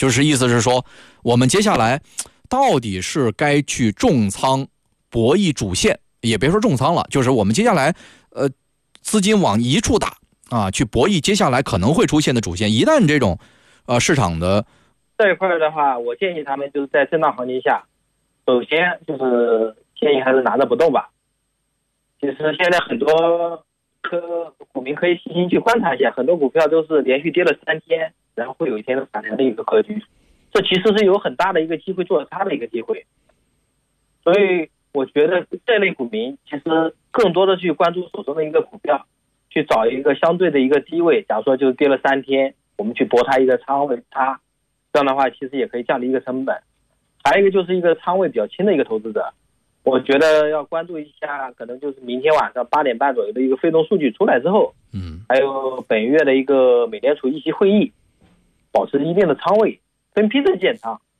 就是意思是说，我们接下来到底是该去重仓博弈主线，也别说重仓了，就是我们接下来资金往一处打啊，去博弈接下来可能会出现的主线。一旦这种市场的这一块的话，我建议他们就是在震荡行情下，首先就是建议还是拿着不动吧。其实现在很多股民可以细心去观察一下，很多股票都是连续跌了3天，然后会有一天的反弹的一个格局，这其实是有很大的一个机会做差的一个机会。所以我觉得这类股民其实更多的去关注手中的一个股票，去找一个相对的一个低位，假如说就跌了3天，我们去博它一个仓位差，这样的话其实也可以降低一个成本。还有一个就是一个仓位比较轻的一个投资者，我觉得要关注一下，可能就是明天晚上8点半左右的一个非农数据出来之后，还有本月的一个美联储议息会议，保持一定的仓位，分批的建仓。